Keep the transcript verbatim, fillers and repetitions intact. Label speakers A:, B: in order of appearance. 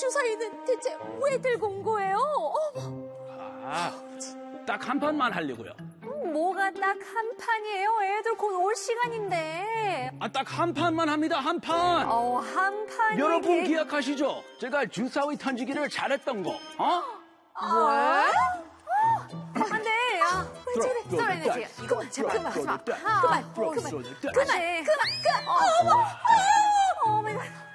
A: 주사위는 대체 왜 들고 온 거예요? 어머.
B: 아, 딱 한 판만 하려고요.
A: 뭐가 딱 한 판이에요? 애들 곧 올 시간인데.
B: 아, 딱 한 판만 합니다, 한 판.
A: 어, 한 판이.
B: 여러분 기억하시죠? 제가 주사위 던지기를 잘했던 거, 어?
A: 아, 안 돼. 아, 왜 저래?
B: 들어,
A: 썰어야
B: 들어,
A: 되지. 그만,
B: 들어,
A: 그만,
B: 들어,
A: 그만.
B: 들어,
A: 그만,
B: 들어,
A: 그만,
B: 들어,
A: 그만,
B: 들어.
A: 그만, 그만. 어머, 어머, 어머,